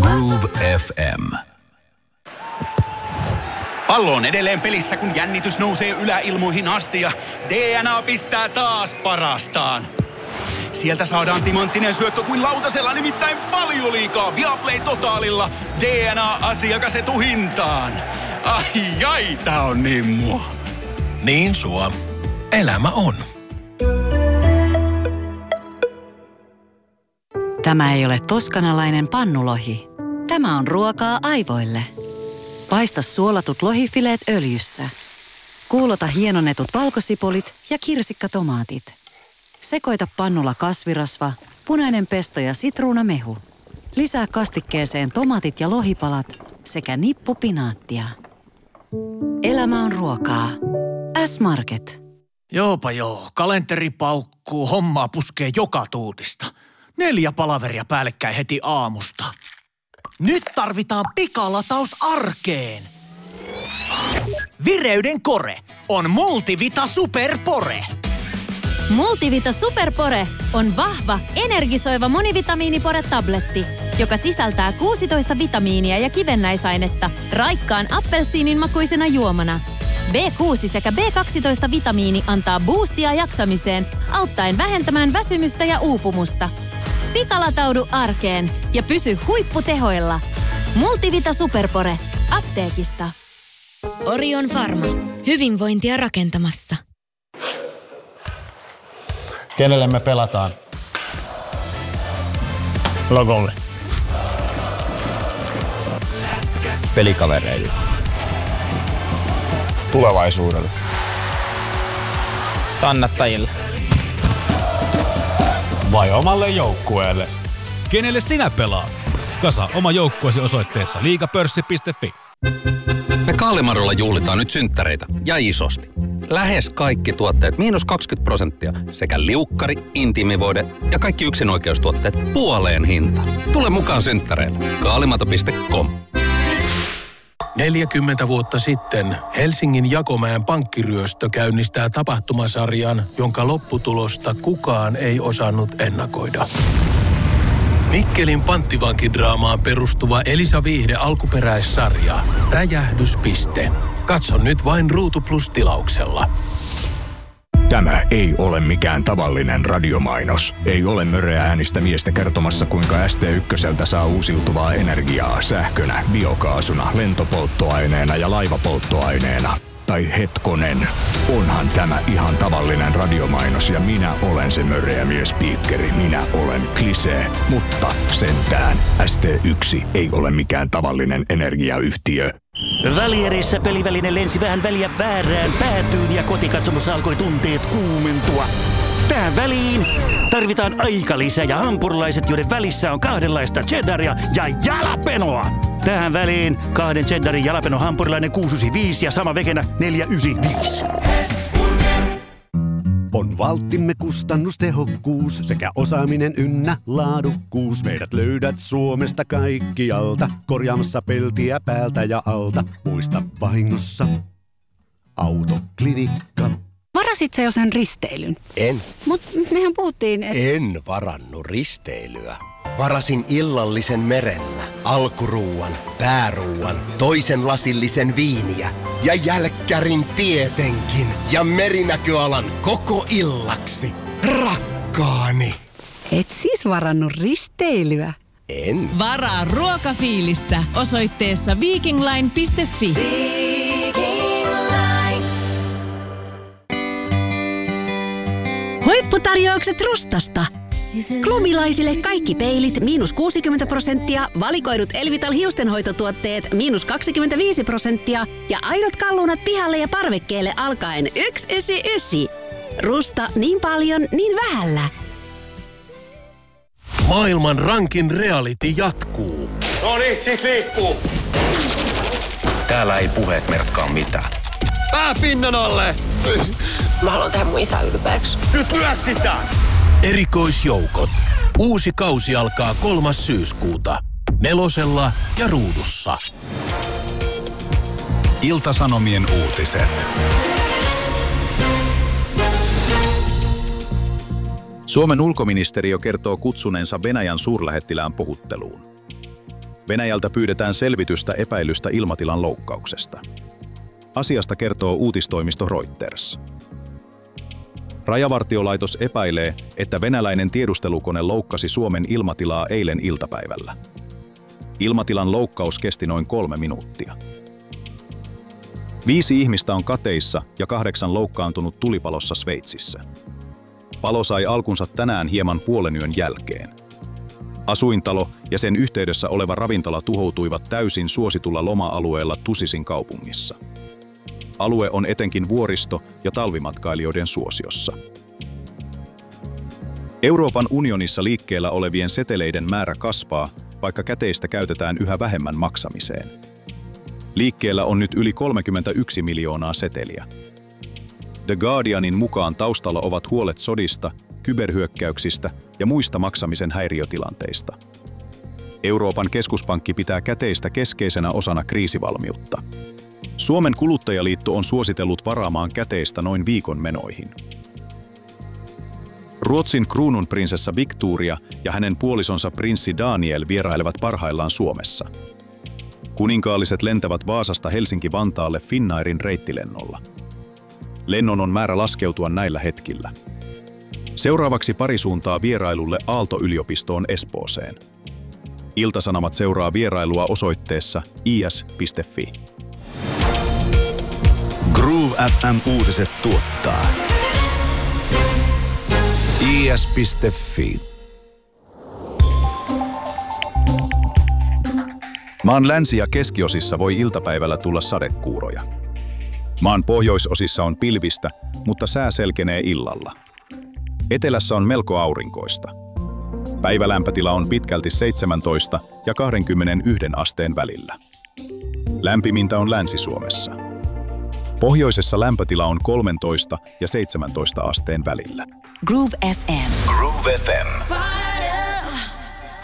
Groove FM. Pallo on edelleen pelissä, kun jännitys nousee yläilmoihin asti ja DNA pistää taas parastaan. Sieltä saadaan timanttinen syöttö kuin lautasella, nimittäin Valioliigaa Viaplay Totaalilla. DNA-asiakas etuhintaan. Ai, tää on niin mua. Niin sua. Elämä on. Tämä ei ole toskanalainen pannulohi. Tämä on ruokaa aivoille. Paista suolatut lohifileet öljyssä. Kuulota hienonnetut valkosipulit ja kirsikkatomaatit. Sekoita pannulla kasvirasva, punainen pesto ja sitruunamehu. Lisää kastikkeeseen tomaatit ja lohipalat sekä nippu pinaattia. Elämä on ruokaa. S-Market. Joopa joo, kalenteri paukkuu, hommaa puskee joka tuutista. 4 palaveria päällekkäin heti aamusta. Nyt tarvitaan pikalataus arkeen. Vireyden kore on Multivita Superpore. Multivita Superpore on vahva, energisoiva monivitamiinipore-tabletti, joka sisältää 16 vitamiinia ja kivennäisainetta raikkaan appelsiinin makuisena juomana. B6 sekä B12-vitamiini antaa boostia jaksamiseen, auttaen vähentämään väsymystä ja uupumusta. Pikalataudu arkeen ja pysy huipputehoilla. Multivita Superpore. Apteekista. Orion Pharma. Hyvinvointia rakentamassa. Kenelle me pelataan? Logolle. Pelikavereille. Tulevaisuudelle. Kannattajille. Vai omalle joukkueelle? Kenelle sinä pelaat? Kasa oma joukkueesi osoitteessa liigapörssi.fi. Me Kaalimarolla juhlitaan nyt synttäreitä ja isosti. Lähes kaikki tuotteet -20% sekä liukkari, intiimivoide ja kaikki yksinoikeustuotteet puoleen hintaan. Tule mukaan synttäreille. Kaalimato.com. 40 vuotta sitten Helsingin Jakomäen pankkiryöstö käynnistää tapahtumasarjan, jonka lopputulosta kukaan ei osannut ennakoida. Mikkelin panttivankidraamaan perustuva Elisa Viihde alkuperäissarja Räjähdyspiste. Katso nyt vain Ruutu Plus -tilauksella. Tämä ei ole mikään tavallinen radiomainos. Ei ole möreä äänistä miestä kertomassa, kuinka ST1 saa uusiutuvaa energiaa sähkönä, biokaasuna, lentopolttoaineena ja laivapolttoaineena. Tai hetkonen, onhan tämä ihan tavallinen radiomainos ja minä olen se möreä miespiikkeri. Minä olen Klisee, mutta sentään ST1 ei ole mikään tavallinen energiayhtiö. Välierissä peliväline lensi vähän väliä väärään päätyyn ja kotikatsomossa alkoi tunteet kuumentua. Tähän väliin tarvitaan aikalisä ja hampurilaiset, joiden välissä on kahdenlaista cheddaria ja jalapenoa. Tähän väliin 2 cheddarin jalapeno hampurilainen 695 ja sama vegenä 495. On valttimme kustannustehokkuus sekä osaaminen ynnä laadukkuus. Meidät löydät Suomesta kaikkialta, korjaamassa peltiä päältä ja alta. Muista vahingossa Autoklinikka. Varasit sä jo sen risteilyn? En. Mut mehän puhuttiin, En varannut risteilyä. Varasin illallisen merellä, alkuruuan, pääruuan, toisen lasillisen viiniä ja jälkkärin tietenkin ja merinäköalan koko illaksi. Rakkaani! Et siis varannut risteilyä? En. Varaa ruokafiilistä osoitteessa vikingline.fi. Huipputarjoukset Rustasta. Klubilaisille kaikki peilit -60%, valikoidut Elvital hiustenhoitotuotteet -25% ja aidot kalunat pihalle ja parvekkeelle alkaen 199. Rusta niin paljon, niin vähällä. Maailman rankin reality jatkuu. Noniin, sit liikkuu. Täällä ei puheet merkkaa mitään. Pää pinnan alle! Mä haluan tehdä mun isä ylpeäksi. Nyt lyö sitä! Erikoisjoukot. Uusi kausi alkaa 3. syyskuuta. 4 ja Ruudussa. Ilta-Sanomien uutiset. Suomen ulkoministeriö kertoo kutsuneensa Venäjän suurlähettilään puhutteluun. Venäjältä pyydetään selvitystä epäilystä ilmatilan loukkauksesta. Asiasta kertoo uutistoimisto Reuters. Rajavartiolaitos epäilee, että venäläinen tiedustelukone loukkasi Suomen ilmatilaa eilen iltapäivällä. Ilmatilan loukkaus kesti noin 3 minuuttia. 5 ihmistä on kateissa ja 8 loukkaantunut tulipalossa Sveitsissä. Palo sai alkunsa tänään hieman puolenyön jälkeen. Asuintalo ja sen yhteydessä oleva ravintola tuhoutuivat täysin suositulla loma-alueella Tusisin kaupungissa. Alue on etenkin vuoristo- ja talvimatkailijoiden suosiossa. Euroopan unionissa liikkeellä olevien seteleiden määrä kasvaa, vaikka käteistä käytetään yhä vähemmän maksamiseen. Liikkeellä on nyt yli 31 miljoonaa seteliä. The Guardianin mukaan taustalla ovat huolet sodista, kyberhyökkäyksistä ja muista maksamisen häiriötilanteista. Euroopan keskuspankki pitää käteistä keskeisenä osana kriisivalmiutta. Suomen kuluttajaliitto on suositellut varaamaan käteistä noin viikon menoihin. Ruotsin kruununprinsessa Victoria ja hänen puolisonsa prinssi Daniel vierailevat parhaillaan Suomessa. Kuninkaalliset lentävät Vaasasta Helsinki-Vantaalle Finnairin reittilennolla. Lennon on määrä laskeutua näillä hetkillä. Seuraavaksi pari suuntaa vierailulle Aalto-yliopistoon Espooseen. Ilta-Sanomat seuraa vierailua osoitteessa is.fi. Groove FM uutiset tuottaa is.fi. Maan länsi- ja keskiosissa voi iltapäivällä tulla sadekuuroja. Maan pohjoisosissa on pilvistä, mutta sää selkenee illalla. Etelässä on melko aurinkoista. Päivälämpötila on pitkälti 17 ja 21 asteen välillä. Lämpimintä on Länsi-Suomessa. Pohjoisessa lämpötila on 13 ja 17 asteen välillä. Groove FM. Groove FM.